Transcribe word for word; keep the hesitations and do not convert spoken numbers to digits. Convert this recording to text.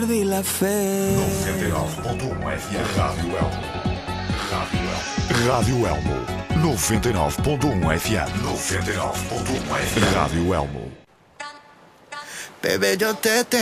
perdí la fe. noventa e nove ponto um F M. Rádio Elmo. Rádio Elmo. Rádio Elmo. noventa e nove ponto um F M. noventa e nove ponto um F M. Rádio Elmo. Bebé, yo te tengo.